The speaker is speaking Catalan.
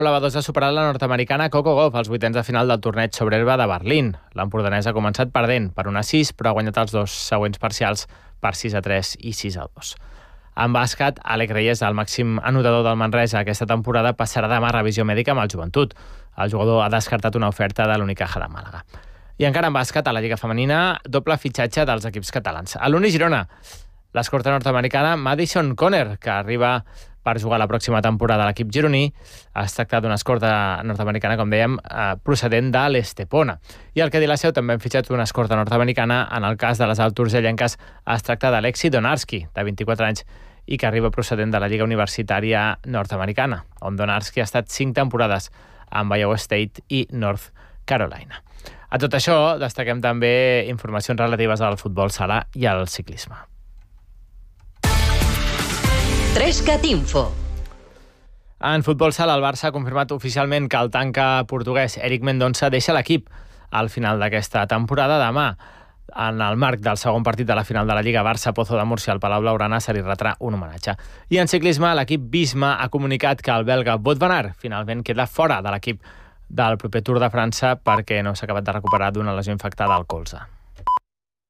Col·laboradors ha superat la nord-americana Coco Gauff als vuitens de final del torneig sobre herba de Berlín. L'empordanesa ha començat perdent per 1-6, però ha guanyat els dos següents parcials per 6-3 i 6-2. En bàsquet, Àlex Reyes, el màxim anotador del Manresa aquesta temporada, passarà demà a revisió mèdica amb el Joventut. El jugador ha descartat una oferta de l'Unicaja de Màlaga. I encara en bàsquet, a la Lliga Femenina, doble fitxatge dels equips catalans. A l'Uni Girona, l'escorta nord-americana Madison Conner, que arriba per jugar la pròxima temporada a l'equip gironí. Es tracta d'una escorta nord-americana, com dèiem, procedent de l'Estepona. I al Cadillaceu també han fitxat una escorta nord-americana. En el cas de les alturgellenques es tracta d'Alexi Donarski, de 24 anys, i que arriba procedent de la Lliga Universitària nord-americana, on Donarski ha estat 5 temporades amb Iowa State i North Carolina. A tot això, destaquem també informacions relatives al futbol sala i al ciclisme. 3CAT Info. En futbol sala, el Barça ha confirmat oficialment que el tanca portuguès Eric Mendonça deixa l'equip al final d'aquesta temporada. Demà, en el marc del segon partit de la final de la Lliga Barça-Pozo de Múrcia al Palau Blaugrana, se li retrà un homenatge. I en ciclisme, l'equip Visma ha comunicat que el belga Wout van Aert finalment queda fora de l'equip del proper Tour de França perquè no s'ha acabat de recuperar d'una lesió infectada al colze.